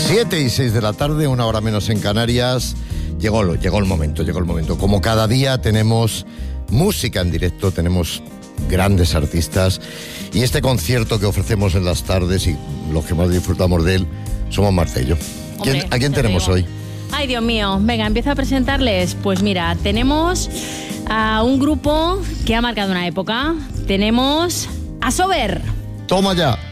7:06 de la tarde, una hora menos en Canarias. Llegó el momento. Como cada día tenemos música en directo, tenemos grandes artistas y este concierto que ofrecemos en las tardes y los que más disfrutamos de él somos Marta y yo. ¿A quién tenemos hoy? Ay, Dios mío. Venga, empiezo a presentarles. Pues mira, tenemos a un grupo que ha marcado una época. Tenemos a Sober. Toma ya.